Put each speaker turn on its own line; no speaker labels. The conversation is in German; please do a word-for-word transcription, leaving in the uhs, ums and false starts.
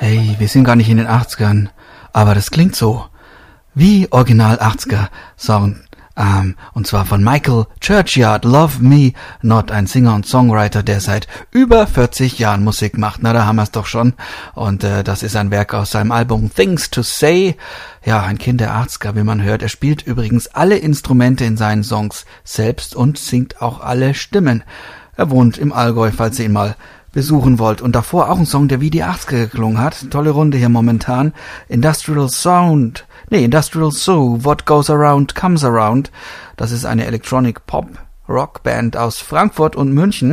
Hey, wir sind gar nicht in den achtzigern, aber das klingt so. Wie Original achtziger Song. Ähm, und zwar von Michael Churchyard, Love Me Not, ein Singer und Songwriter, der seit über vierzig Jahren Musik macht. Na, da haben wir es doch schon. Und äh, das ist ein Werk aus seinem Album Things to Say. Ja, ein Kind der achtziger, wie man hört. Er spielt übrigens alle Instrumente in seinen Songs selbst und singt auch alle Stimmen. Er wohnt im Allgäu, falls ihr ihn mal besuchen wollt. Und davor auch ein Song, der wie die achtziger geklungen hat. Tolle Runde hier momentan. Industrial Sound. Nee, Industrial Soul, What Goes Around Comes Around. Das ist eine Electronic Pop Rock Band aus Frankfurt und München.